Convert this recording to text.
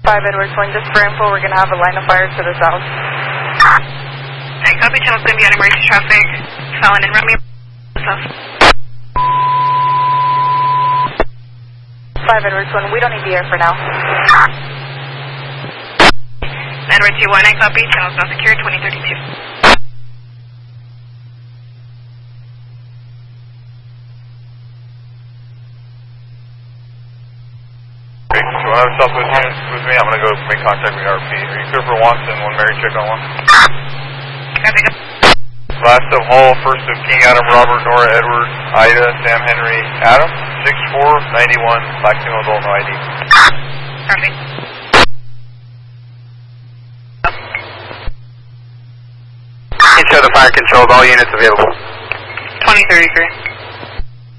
5 Edwards 1, just for info, we're going to have a line of fire to the south. Alright, copy, channel's going to be on emergency traffic. Fallon and Romeo. South. 5 Edwards 1, we don't need the air for now. Edwards 2-1, I copy, channel's now secure, 2032. So I have Southwest units with me. I'm going to go make contact with RP. Are you clear for Watson, 1 Mary, check on 1? Copy, go. Last of Hall, first of King, Adam, Robert, Nora, Edward, Ida, Sam, Henry, Adam, 6491, black female adult, no ID. Copy. Each other fire controls, all units available. 2033.